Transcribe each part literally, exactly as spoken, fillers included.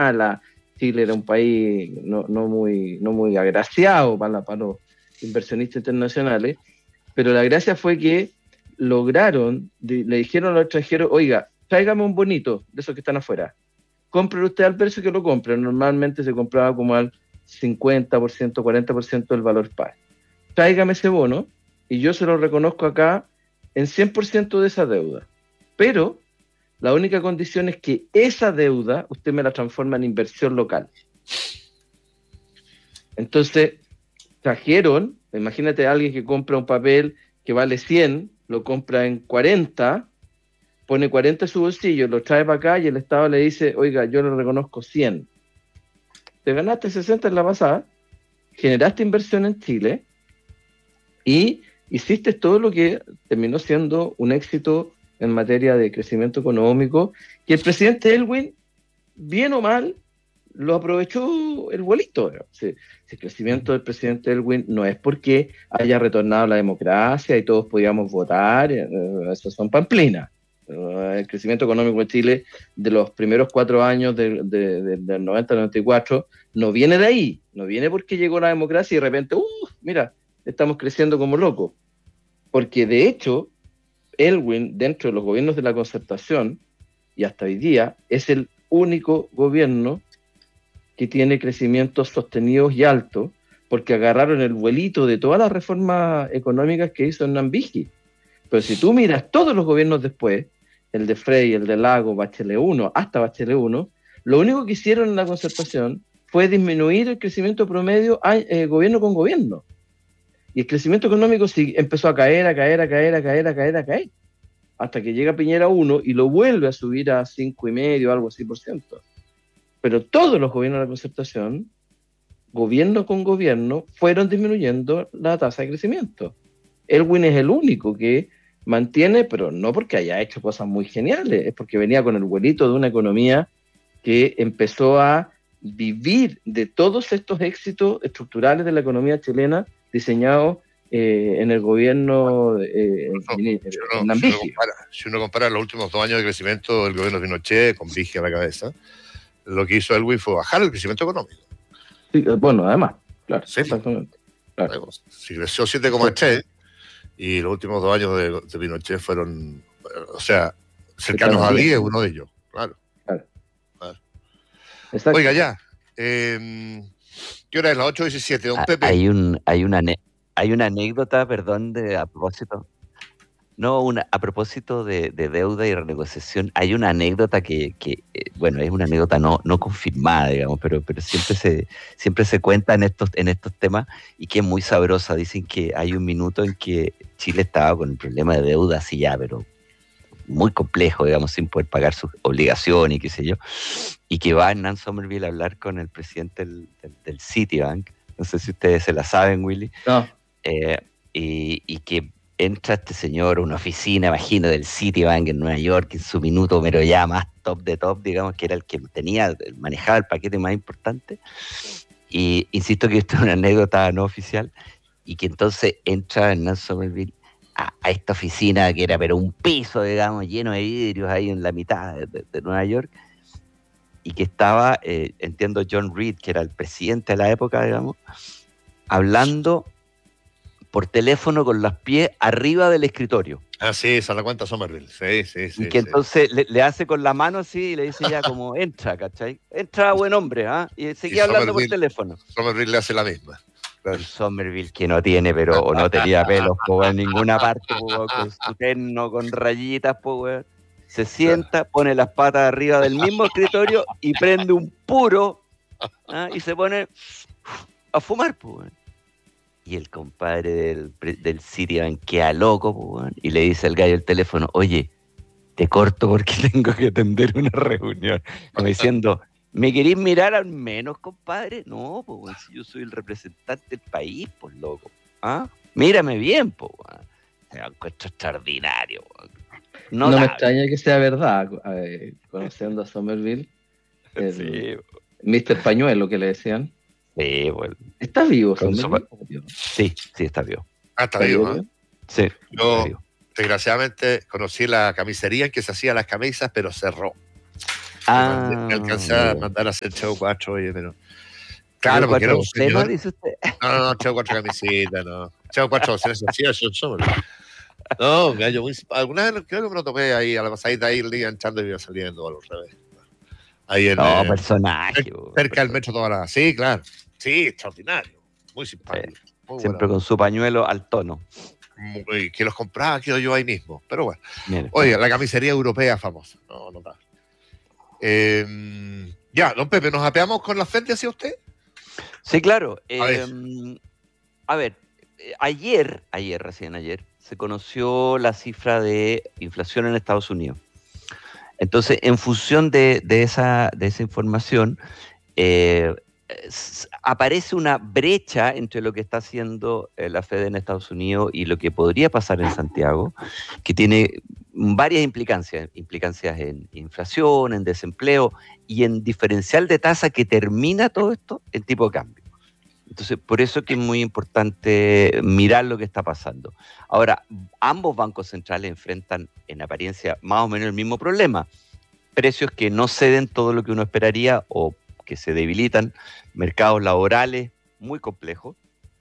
mala, Chile era un país no, no, muy, no muy agraciado para, para los inversionistas internacionales, pero la gracia fue que lograron, le dijeron a los extranjeros, oiga, tráigame un bonito de esos que están afuera, compre usted al precio que lo compre, normalmente se compraba como al cincuenta por ciento, cuarenta por ciento del valor par. Tráigame ese bono y yo se lo reconozco acá en cien por ciento de esa deuda. Pero la única condición es que esa deuda usted me la transforma en inversión local. Entonces, trajeron, imagínate a alguien que compra un papel que vale cien, lo compra en cuarenta, pone cuarenta en su bolsillo, lo trae para acá y el Estado le dice, oiga, yo le reconozco cien. Te ganaste sesenta en la pasada, generaste inversión en Chile y hiciste todo lo que terminó siendo un éxito en materia de crecimiento económico, que el presidente Elwin, bien o mal, lo aprovechó el bolito. Sí, el crecimiento del presidente Elwin no es porque haya retornado la democracia y todos podíamos votar, eh, eso son pamplinas. El crecimiento económico en Chile de los primeros cuatro años de, de, de, del noventa al noventa y cuatro no viene de ahí, no viene porque llegó la democracia y de repente, uh, mira, estamos creciendo como locos. Porque de hecho, Elwin, dentro de los gobiernos de la Concertación, y hasta hoy día, es el único gobierno que tiene crecimientos sostenidos y altos, porque agarraron el vuelito de todas las reformas económicas que hizo Hernán Vigi. Pero si tú miras todos los gobiernos después, el de Frey, el de Lago, Bachelet uno, hasta Bachelet uno, lo único que hicieron en la Concertación fue disminuir el crecimiento promedio a, eh, gobierno con gobierno. Y el crecimiento económico sí, empezó a caer, a caer, a caer, a caer, a caer, a caer, hasta que llega Piñera uno y lo vuelve a subir a cinco y medio, algo así por ciento. Pero todos los gobiernos de la Concertación, gobierno con gobierno, fueron disminuyendo la tasa de crecimiento. Elwin es el único que mantiene, pero no porque haya hecho cosas muy geniales, es porque venía con el vuelito de una economía que empezó a vivir de todos estos éxitos estructurales de la economía chilena diseñados eh, en el gobierno eh, no, en, si, uno, en si, uno compara, si uno compara los últimos dos años de crecimiento del gobierno de Pinochet, con Vigi a la cabeza, lo que hizo Elwin fue bajar el crecimiento económico. Sí, bueno, además, claro, sí, exactamente. Claro. Si creció siete coma tres, y los últimos dos años de, de Pinochet fueron, o sea, cercanos a diez, uno de ellos, claro. claro. claro. Oiga, ya, eh, ¿qué hora es? Las ocho diecisiete, don Pepe. Hay, un, hay, una, hay una anécdota, perdón, de, a propósito, no, una, a propósito de, de deuda y renegociación, hay una anécdota que, que eh, bueno, es una anécdota no, no confirmada, digamos, pero, pero siempre, se, siempre se cuenta en estos, en estos temas y que es muy sabrosa. Dicen que hay un minuto en que Chile estaba con el problema de deuda así ya, pero muy complejo, digamos, sin poder pagar sus obligaciones y qué sé yo, y que va Hernán Sommerville a hablar con el presidente del, del, del Citibank, no sé si ustedes se la saben, Willy, no. eh, y, y que entra este señor a una oficina, imagino, del Citibank en Nueva York, en su minuto, pero ya más top de top, digamos, que era el que tenía, manejaba el paquete más importante, y insisto que esto es una anécdota no oficial, y que entonces entra Hernán Sommerville a, a esta oficina que era pero un piso, digamos, lleno de vidrios ahí en la mitad de, de, de Nueva York, y que estaba, eh, entiendo, John Reed, que era el presidente de la época, digamos, hablando por teléfono con los pies arriba del escritorio. Ah, sí, se la cuenta Sommerville, sí, sí, sí. Y que sí. entonces le, le hace con la mano así y le dice ya como, entra, ¿cachai? Entra, buen hombre, ¿ah? ¿eh? Y seguía y hablando por teléfono. Sommerville le hace la misma. Claro. Sommerville que no tiene, pero o no tenía pelos, po, en ninguna parte, po, con su terno, con rayitas, po, weón. Se sienta, pone las patas arriba del mismo escritorio y prende un puro, ¿ah? Y se pone a fumar, po, weón. Y el compadre del, del Citibank queda loco, po, y le dice al gallo el teléfono, oye, te corto porque tengo que atender una reunión. Como diciendo, ¿me querís mirar al menos, compadre? No, pues si yo soy el representante del país, pues loco. ¿Ah? Mírame bien, pues. Me encuentro extraordinario. No, no me extraña que sea verdad, eh, conociendo a Sommerville. El sí. mister Pañuelo, que le decían. Sí, bueno. ¿Está vivo, Sommerville? Sí, sí, está vivo. Ah, está, ¿Está vivo, ¿eh? Sí. Yo, vivo. desgraciadamente, conocí la camisería en que se hacían las camisas, pero cerró. Ah, me alcancé a mandar a hacer Chavo cuatro, oye, pero... Claro, porque era un señor... dice usted? No, no, no, Chavo cuatro camiseta, no. Chavo cuatro docenas sociales, son somos. No, gallo, muy... Alguna vez creo que me lo tomé ahí, a la pasadita ahí, el día entrando y iba saliendo, a los revés. Ahí en... No, eh, personaje. Cerca, cerca del metro toda la... Sí, claro. Sí, extraordinario. Muy simpático. Sí. Muy Siempre bueno. Con su pañuelo al tono. Muy, que los compraba, quedo yo ahí mismo. Pero bueno. Mira. Oye, la camisería europea famosa. No, no, no. Eh, ya, don Pepe, ¿nos apeamos con la Fed, hacia usted? Sí, claro. A Eh, ver, a ver eh, ayer, ayer, recién ayer, se conoció la cifra de inflación en Estados Unidos. Entonces, en función de, de, esa, de esa información, eh, aparece una brecha entre lo que está haciendo la Fed en Estados Unidos y lo que podría pasar en Santiago, que tiene varias implicancias, implicancias en inflación, en desempleo y en diferencial de tasa que termina todo esto en tipo de cambio. Entonces, por eso es que es muy importante mirar lo que está pasando. Ahora, ambos bancos centrales enfrentan en apariencia más o menos el mismo problema. Precios que no ceden todo lo que uno esperaría o que se debilitan, mercados laborales muy complejos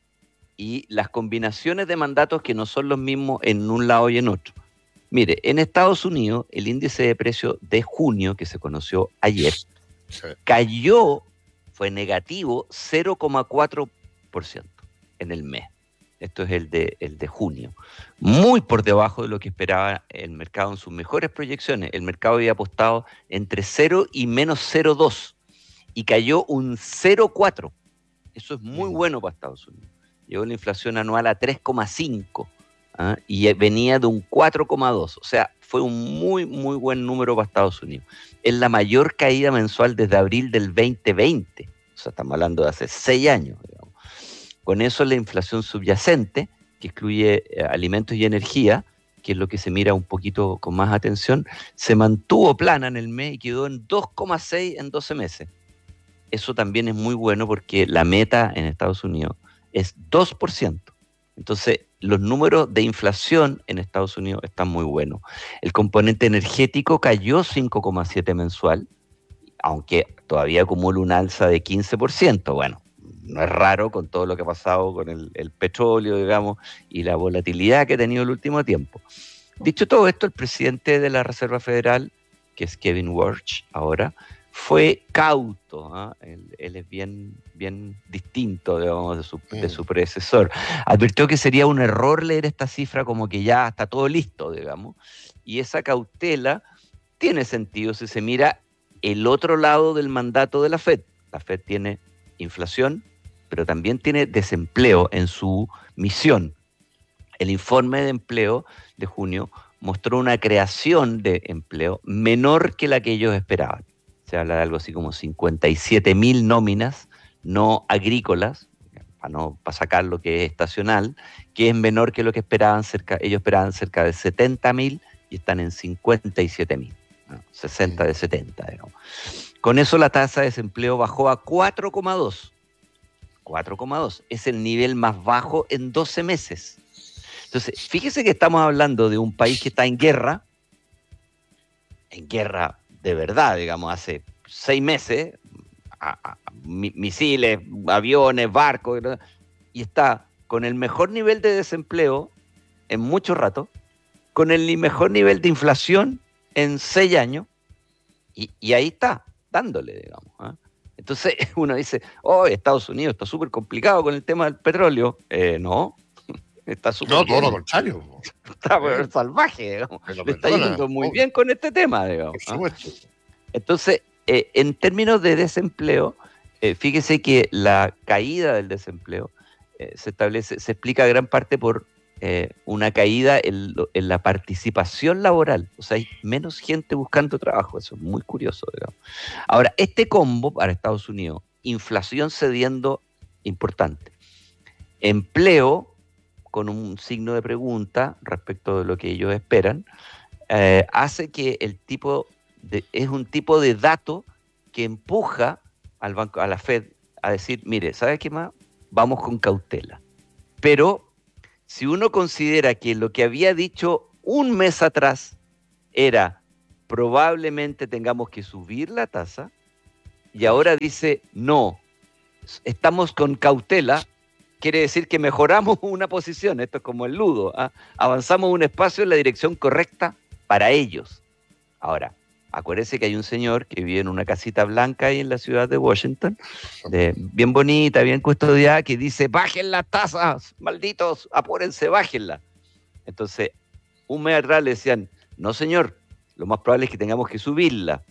y las combinaciones de mandatos que no son los mismos en un lado y en otro. Mire, en Estados Unidos el índice de precios de junio, que se conoció ayer, sí. cayó, fue negativo cero coma cuatro por ciento en el mes. Esto es el de, el de junio. Muy por debajo de lo que esperaba el mercado en sus mejores proyecciones. El mercado había apostado entre cero y menos cero coma dos. Y cayó un cero coma cuatro. Eso es muy bueno para Estados Unidos. Llegó la inflación anual a tres coma cinco ¿ah? y venía de un cuatro coma dos. O sea, fue un muy, muy buen número para Estados Unidos. Es la mayor caída mensual desde abril del veinte veinte. O sea, estamos hablando de hace seis años. Digamos. Con eso la inflación subyacente, que excluye eh, alimentos y energía, que es lo que se mira un poquito con más atención, se mantuvo plana en el mes y quedó en dos coma seis en doce meses. Eso también es muy bueno porque la meta en Estados Unidos es dos por ciento. Entonces, los números de inflación en Estados Unidos están muy buenos. El componente energético cayó cinco coma siete mensual, aunque todavía acumula un alza de quince por ciento. Bueno, no es raro con todo lo que ha pasado con el, el petróleo, digamos, y la volatilidad que ha tenido el último tiempo. Dicho todo esto, el presidente de la Reserva Federal, que es Kevin Warsh ahora, fue cauto, ¿eh? él, él es bien, bien distinto, digamos, de su, de su predecesor. Advirtió que sería un error leer esta cifra como que ya está todo listo, digamos, y esa cautela tiene sentido si se mira el otro lado del mandato de la Fed. La Fed tiene inflación, pero también tiene desempleo en su misión. El informe de empleo de junio mostró una creación de empleo menor que la que ellos esperaban. Se habla de algo así como cincuenta y siete mil nóminas no agrícolas, para no para sacar lo que es estacional, que es menor que lo que esperaban cerca, ellos esperaban cerca de setenta mil y están en cincuenta y siete mil, ¿no? sesenta de setenta, digamos. Con eso la tasa de desempleo bajó a cuatro coma dos. cuatro coma dos es el nivel más bajo en doce meses. Entonces, fíjese que estamos hablando de un país que está en guerra, en guerra de verdad, digamos, hace seis meses, a, a, a, misiles, aviones, barcos, y está con el mejor nivel de desempleo en mucho rato, con el mejor nivel de inflación en seis años, y, y ahí está, dándole, digamos. ¿eh? Entonces uno dice, oh, Estados Unidos está súper complicado con el tema del petróleo. Eh, no, está súper No, bien. todo lo contrario. Está eh, salvaje, digamos. Le está yendo muy obvio. bien con este tema, digamos. Por supuesto. ¿eh? Entonces, eh, en términos de desempleo, eh, fíjese que la caída del desempleo eh, se establece, se explica gran parte por eh, una caída en, en la participación laboral. O sea, hay menos gente buscando trabajo. Eso es muy curioso, digamos. Ahora, este combo para Estados Unidos, inflación cediendo importante, empleo con un signo de pregunta respecto de lo que ellos esperan, eh, hace que el tipo de, es un tipo de dato que empuja al banco, a la Fed a decir, mire, ¿sabe qué más? Vamos con cautela. Pero si uno considera que lo que había dicho un mes atrás era probablemente tengamos que subir la tasa, y ahora dice, no, estamos con cautela, quiere decir que mejoramos una posición, esto es como el ludo, ¿eh? Avanzamos un espacio en la dirección correcta para ellos. Ahora, acuérdense que hay un señor que vive en una casita blanca ahí en la ciudad de Washington, de, bien bonita, bien custodiada, que dice, bajen las tasas, malditos, apúrense, bájenla. Entonces, un mes atrás le decían, no señor, lo más probable es que tengamos que subirla.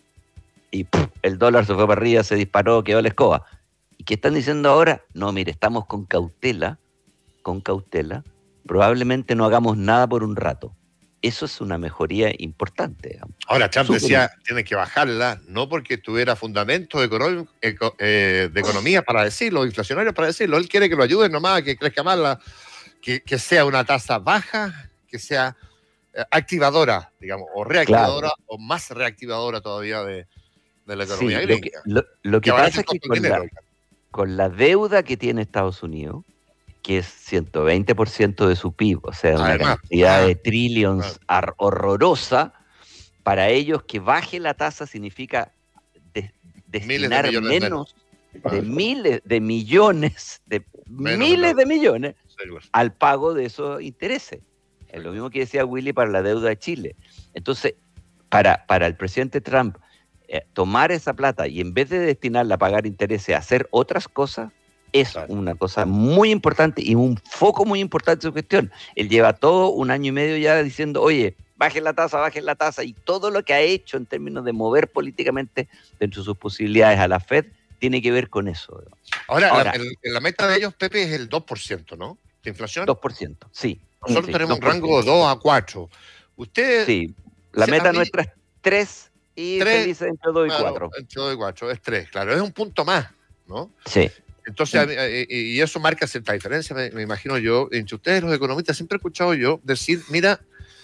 Y ¡puf!, el dólar se fue para arriba, se disparó, quedó la escoba. ¿Y qué están diciendo ahora? No, mire, estamos con cautela, con cautela, probablemente no hagamos nada por un rato. Eso es una mejoría importante. Digamos. Ahora, Trump Súper decía, bien. Tiene que bajarla, no porque tuviera fundamentos económicos, eh, de economía para decirlo, inflacionarios para decirlo. Él quiere que lo ayuden nomás, que crezca más, la, que, que sea una tasa baja, que sea eh, activadora, digamos, o reactivadora, claro. o más reactivadora todavía de, de la economía. Sí, lo que, lo, lo que, que pasa es que con la, con la deuda que tiene Estados Unidos, que es ciento veinte por ciento de su P I B, o sea, una Además, cantidad ah, de trillions ah. horrorosa, para ellos que baje la tasa significa de, destinar de menos, menos de miles de millones, de menos, miles menos. de millones al pago de esos intereses. Es lo mismo que decía Willy para la deuda de Chile. Entonces, para, para el presidente Trump, eh, tomar esa plata y en vez de destinarla a pagar intereses, a hacer otras cosas, es claro. una cosa muy importante y un foco muy importante de su gestión. Él lleva todo un año y medio ya diciendo, oye, bajen la tasa, bajen la tasa, y todo lo que ha hecho en términos de mover políticamente dentro de sus posibilidades a la Fed tiene que ver con eso. Ahora, Ahora la, el, la meta de ellos, Pepe, es el dos por ciento, ¿no? ¿De inflación? dos por ciento, sí. Nosotros sí, tenemos dos por ciento. Un rango de dos a cuatro. Usted... Sí, la meta nuestra es tres y se dice entre dos y cuatro. Entre dos y cuatro, es tres, claro. Es un punto más, ¿no? Sí. Entonces, sí. y eso marca cierta diferencia, me, me imagino yo, entre ustedes los economistas. Siempre he escuchado yo decir, mira,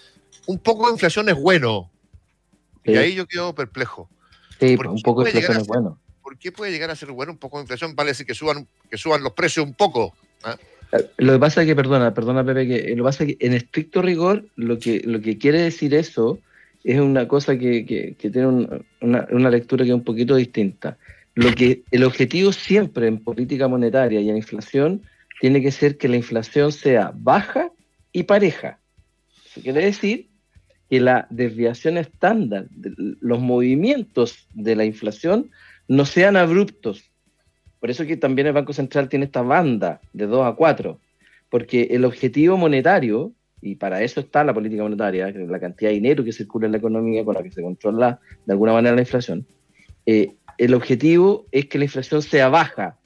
un poco de inflación es bueno. Sí. Y ahí yo quedo perplejo. Sí, un poco de inflación es bueno. ¿Por qué puede llegar a ser bueno un poco de inflación? Vale decir que suban, que suban los precios un poco. ¿eh? Lo que pasa es que, perdona, perdona Pepe, que lo que pasa es que en estricto rigor lo que, lo que quiere decir eso es una cosa que, que, que tiene un, una, una lectura que es un poquito distinta. Lo que el objetivo siempre en política monetaria y en inflación tiene que ser que la inflación sea baja y pareja. Eso quiere decir que la desviación estándar, de los movimientos de la inflación no sean abruptos. Por eso que también el Banco Central tiene esta banda de dos a cuatro, porque el objetivo monetario, y para eso está la política monetaria, la cantidad de dinero que circula en la economía con la que se controla de alguna manera la inflación, eh, el objetivo es que la inflación sea baja.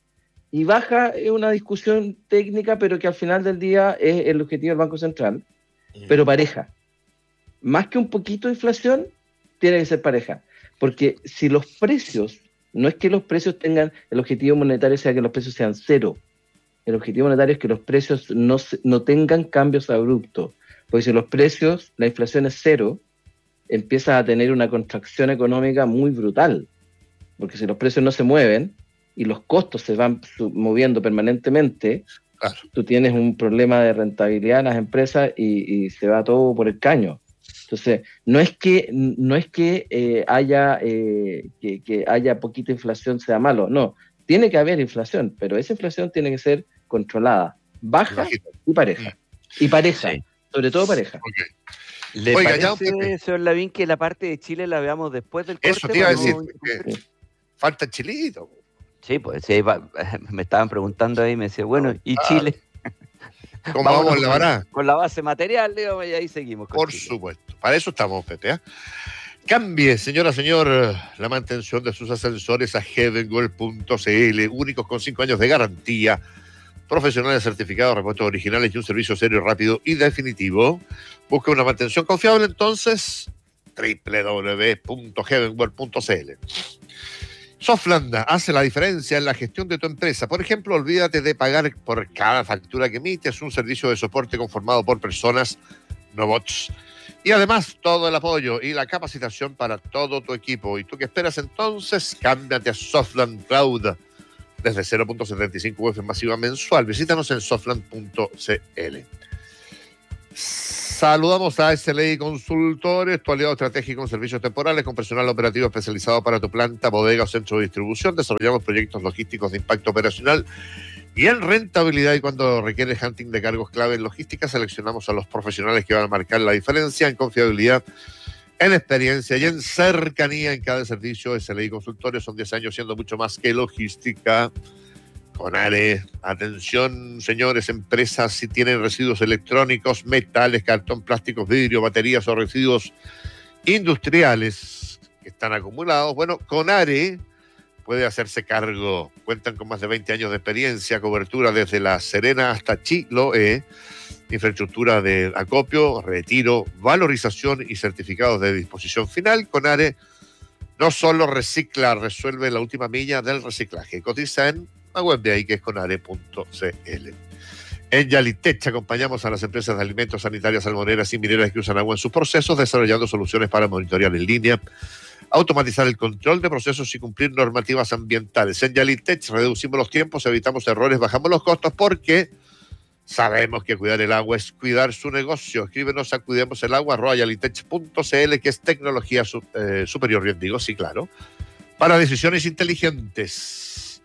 Y baja es una discusión técnica, pero que al final del día es el objetivo del Banco Central, pero pareja. Más que un poquito de inflación, tiene que ser pareja. Porque si los precios, no es que los precios tengan, el objetivo monetario sea que los precios sean cero. El objetivo monetario es que los precios no, no tengan cambios abruptos. Porque si los precios, la inflación es cero, empieza a tener una contracción económica muy brutal. Porque si los precios no se mueven y los costos se van moviendo permanentemente, claro. tú tienes un problema de rentabilidad en las empresas y, y se va todo por el caño. Entonces, no es que, no es que, eh, haya, eh, que, que haya poquita inflación sea malo, no. Tiene que haber inflación, pero esa inflación tiene que ser controlada, baja y pareja. Y pareja, sí. sobre todo pareja. Okay. ¿Le Oiga, parece, ya, señor Lavín, que la parte de Chile la veamos después del corte? Eso te iba a decir, porque sí. falta Chilito. Sí, pues sí, me estaban preguntando ahí, me decía, bueno, ¿y ah, Chile? ¿Cómo vamos en la vara? Con la base material, digamos, y ahí seguimos. Por Chile. Supuesto, para eso estamos, Pepe. ¿eh? Cambie, señora, señor, la mantención de sus ascensores a heavenworld punto c l, únicos con cinco años de garantía, profesionales certificados, repuestos originales y un servicio serio, rápido y definitivo. Busca una mantención confiable, entonces, doble u doble u doble u punto heavenworld punto c l. Softland hace la diferencia en la gestión de tu empresa. Por ejemplo, olvídate de pagar por cada factura que emites, un servicio de soporte conformado por personas, no bots. Y además, todo el apoyo y la capacitación para todo tu equipo. ¿Y tú qué esperas entonces? Cámbiate a Softland Cloud desde cero punto setenta y cinco U F masiva mensual. Visítanos en softland punto c l. Saludamos a S L I Consultores, tu aliado estratégico en servicios temporales con personal operativo especializado para tu planta, bodega o centro de distribución. Desarrollamos proyectos logísticos de impacto operacional y en rentabilidad, y cuando requiere hunting de cargos clave en logística, seleccionamos a los profesionales que van a marcar la diferencia en confiabilidad, en experiencia y en cercanía en cada servicio. S L I Consultores son diez años siendo mucho más que logística. Conare, atención señores, empresas, si tienen residuos electrónicos, metales, cartón, plásticos, vidrio, baterías o residuos industriales que están acumulados, bueno, Conare puede hacerse cargo. Cuentan con más de veinte años de experiencia, cobertura desde La Serena hasta Chiloé, infraestructura de acopio, retiro, valorización y certificados de disposición final. Conare no solo recicla, resuelve la última milla del reciclaje. Cotiza en la web de ahí, que es conare punto c l. En Yalitech acompañamos a las empresas de alimentos, sanitarias, salmoneras y mineras que usan agua en sus procesos, desarrollando soluciones para monitorear en línea, automatizar el control de procesos y cumplir normativas ambientales. En Yalitech reducimos los tiempos, evitamos errores, bajamos los costos, porque sabemos que cuidar el agua es cuidar su negocio. Escríbenos a cuidemos el agua arroba yalitech punto c l, que es tecnología su, eh, superior, bien digo, sí, claro, para decisiones inteligentes.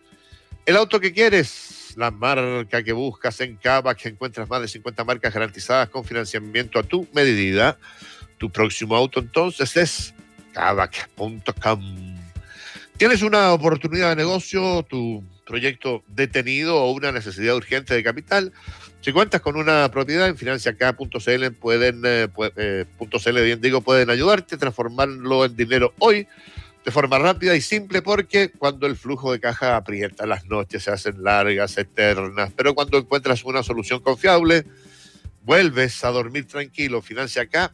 El auto que quieres, la marca que buscas en Kavak, que encuentras más de cincuenta marcas garantizadas con financiamiento a tu medida. Tu próximo auto entonces es kavak punto com. ¿Tienes una oportunidad de negocio, tu proyecto detenido o una necesidad urgente de capital? Si cuentas con una propiedad, en financiacá punto c l pueden, eh, eh, .cl, bien digo, pueden ayudarte a transformarlo en dinero hoy, de forma rápida y simple, porque cuando el flujo de caja aprieta, las noches se hacen largas, eternas, pero cuando encuentras una solución confiable, vuelves a dormir tranquilo. FinanciaCá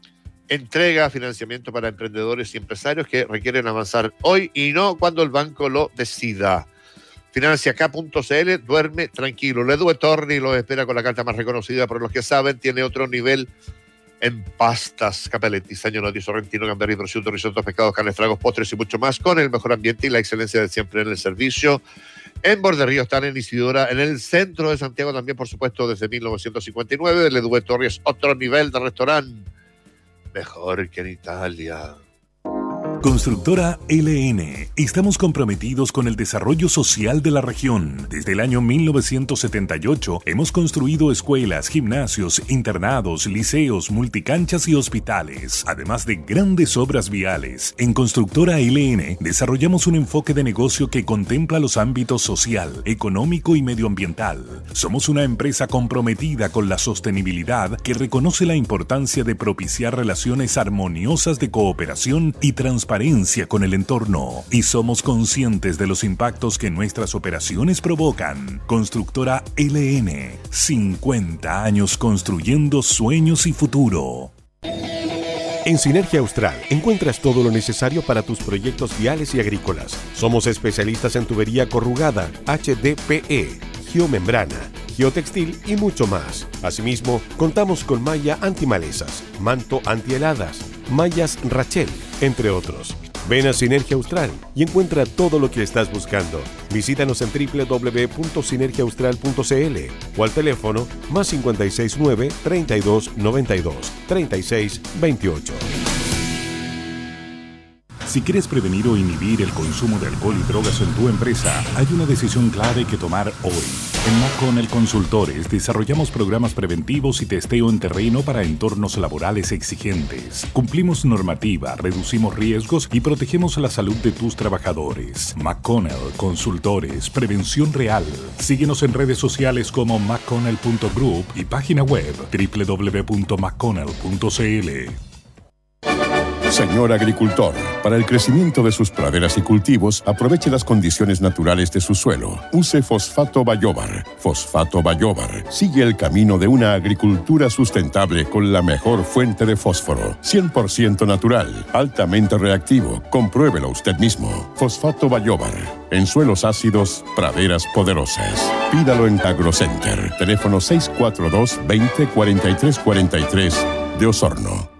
entrega financiamiento para emprendedores y empresarios que requieren avanzar hoy y no cuando el banco lo decida. financiacá punto c l, duerme tranquilo. Ledue Torni lo espera con la carta más reconocida por los que saben, tiene otro nivel en pastas, capelletti, Sagnotti, sorrentino, gamberi, prosciutto, risotto, pescados, carnes, tragos, postres y mucho más, con el mejor ambiente y la excelencia de siempre en el servicio. En Borde Río están en Isidora, en el centro de Santiago también, por supuesto, desde mil novecientos cincuenta y nueve. Ledue Torri es otro nivel de restaurante, mejor que en Italia. Constructora L N. Estamos comprometidos con el desarrollo social de la región. Desde el año mil novecientos setenta y ocho hemos construido escuelas, gimnasios, internados, liceos, multicanchas y hospitales, además de grandes obras viales. En Constructora L N desarrollamos un enfoque de negocio que contempla los ámbitos social, económico y medioambiental. Somos una empresa comprometida con la sostenibilidad que reconoce la importancia de propiciar relaciones armoniosas de cooperación y transparencia con el entorno, y somos conscientes de los impactos que nuestras operaciones provocan. Constructora L N, cincuenta años construyendo sueños y futuro. En Sinergia Austral encuentras todo lo necesario para tus proyectos viales y agrícolas. Somos especialistas en tubería corrugada, H D P E, geomembrana, geotextil y mucho más. Asimismo, contamos con malla antimalezas, manto antiheladas, mallas Rachel, entre otros. Ven a Sinergia Austral y encuentra todo lo que estás buscando. Visítanos en doble u doble u doble u punto sinergia austral punto c l o al teléfono más cinco seis nueve, treinta y dos, noventa y dos, treinta y seis, veintiocho. Si quieres prevenir o inhibir el consumo de alcohol y drogas en tu empresa, hay una decisión clave que tomar hoy. En McConnell Consultores desarrollamos programas preventivos y testeo en terreno para entornos laborales exigentes. Cumplimos normativa, reducimos riesgos y protegemos la salud de tus trabajadores. McConnell Consultores, prevención real. Síguenos en redes sociales como mcconnell punto group y página web doble u doble u doble u punto mcconnell punto c l. Señor agricultor, para el crecimiento de sus praderas y cultivos, aproveche las condiciones naturales de su suelo. Use Fosfato Bayóvar. Fosfato Bayóvar sigue el camino de una agricultura sustentable con la mejor fuente de fósforo. cien por ciento natural, altamente reactivo. Compruébelo usted mismo. Fosfato Bayóvar. En suelos ácidos, praderas poderosas. Pídalo en AgroCenter. Teléfono seis cuatro dos, veinte, cuarenta y tres cuarenta y tres de Osorno.